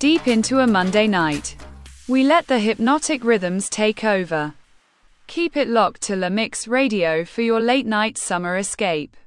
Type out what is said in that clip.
deep into a Monday night. We let the hypnotic rhythms take over. Keep it locked to La Mix Radio for your late-night summer escape.